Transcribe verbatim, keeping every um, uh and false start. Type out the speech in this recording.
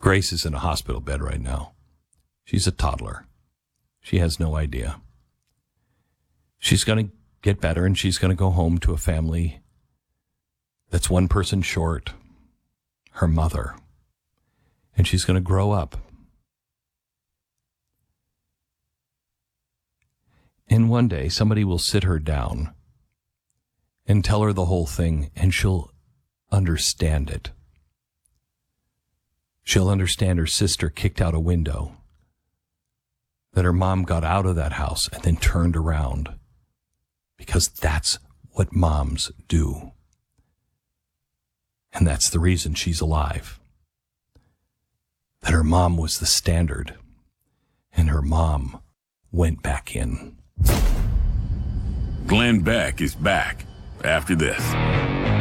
Grace is in a hospital bed right now. She's a toddler. She has no idea. She's going to get better, and she's going to go home to a family that's one person short, her mother. And she's going to grow up. And one day, somebody will sit her down and tell her the whole thing, and she'll understand it. She'll understand her sister kicked out a window, that her mom got out of that house and then turned around, because that's what moms do. And that's the reason she's alive. That her mom was the standard, and her mom went back in. Glenn Beck is back after this.